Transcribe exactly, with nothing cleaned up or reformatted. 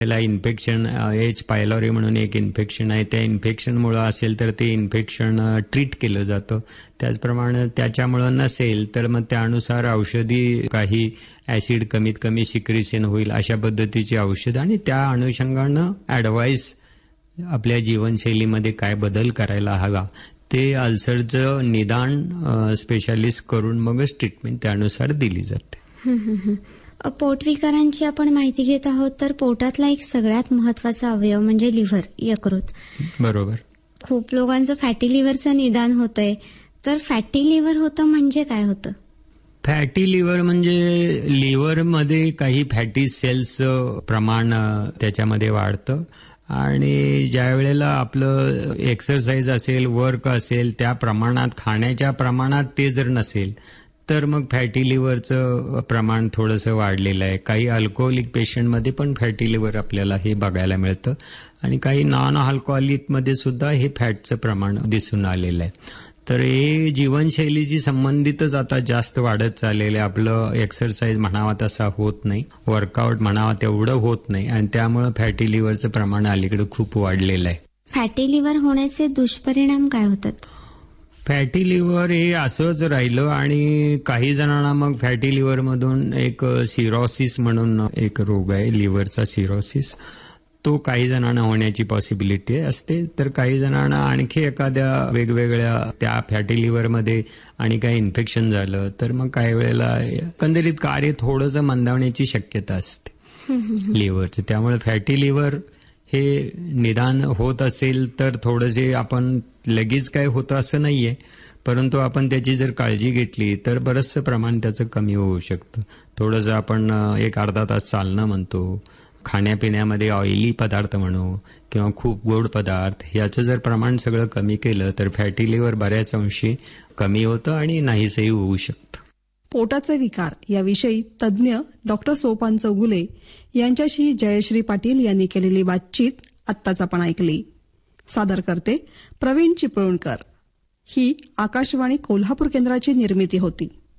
त्याला infection, H pylori म्हणून एक इन्फेक्शन आहे, त्या इन्फेक्शनमुळं असेल तर ते इन्फेक्शन ट्रीट केलं जातं. त्याचप्रमाणे त्याच्यामुळं नसेल तर मग त्यानुसार औषधी काही ॲसिड कमीत कमी सिक्रेशन होईल अशा पद्धतीची औषध, आणि त्या अनुषंगानं ॲडवाईस आपल्या जीवनशैलीमध्ये काय बदल करायला हवा ते अल्सरचं निदान स्पेशालिस्ट करून मगच ट्रीटमेंट त्यानुसार दिली जाते. पोटविकारांची आपण माहिती घेत आहोत, तर पोटातला एक सगळ्यात महत्वाचा अवयव म्हणजे लिव्हर, यकृत. बरोबर. खूप लोकांचं फॅटी लिव्हरचं निदान होतंय, तर फॅटी लिव्हर होतं म्हणजे काय होतं? फॅटी लिव्हर म्हणजे लिव्हरमध्ये काही फॅटी सेल्सचं प्रमाण त्याच्यामध्ये वाढतं, आणि ज्या वेळेला आपलं एक्सरसाइज असेल, वर्क असेल, त्या प्रमाणात, खाण्याच्या प्रमाणात ते जर नसेल तर मग फॅटी लिव्हरचं प्रमाण थोडंसं वाढलेलं आहे. काही अल्कोहोलिक पेशंटमध्ये पण फॅटी लिव्हर आपल्याला हे बघायला मिळतं, आणि काही नॉन अल्कोहोलिकमध्ये सुद्धा हे फॅटचं प्रमाण दिसून आलेलं आहे. तर हे जीवनशैलीशी संबंधितच आता जास्त वाढत चाललेलं आहे. आपलं एक्सरसाइज म्हणावा तसा होत नाही, वर्कआउट म्हणावा तेवढं होत नाही, आणि त्यामुळं फॅटी लिव्हरचं प्रमाण अलीकडे खूप वाढलेलं आहे. फॅटी लिव्हर होण्याचे दुष्परिणाम काय होतात? फॅटी लिव्हर हे असंच राहिलं, आणि काही जणांना मग फॅटी लिव्हरमधून एक सिरोसिस म्हणून एक रोग आहे, लिव्हरचा सिरोसिस, तो काही जणांना होण्याची पॉसिबिलिटी असते. तर काही जणांना आणखी एखाद्या वेगवेगळ्या त्या फॅटी लिव्हरमध्ये आणि काही इन्फेक्शन झालं तर मग काही वेळेला एकंदरीत कार्य थोडंसं मंदावण्याची शक्यता असते लिव्हरचं. त्यामुळे फॅटी लिव्हर हे निदान होत असेल तर थोडंसे आपण लगेच काय होतं असं नाहीये, परंतु आपण त्याची जर काळजी घेतली तर बरंचसं प्रमाण त्याचं कमी होऊ शकतं. थोडंसं आपण एक अर्धा तास चालणं म्हणतो, खाण्यापिण्यामध्ये ऑइली पदार्थ म्हणू किंवा खूप गोड पदार्थ, याचं जर प्रमाण सगळं कमी केलं तर फॅटी लिव्हर बऱ्याच अंशी कमी होतं आणि नाहीसही होऊ शकतं. पोटाचे विकार याविषयी तज्ज्ञ डॉक्टर सोपान चौगुले यांच्याशी जयश्री पाटील यांनी केलेली बातचीत आत्ताच आपण ऐकली. सादर करते प्रवीण चिपळूणकर. ही आकाशवाणी कोल्हापूर केंद्राची निर्मिती होती.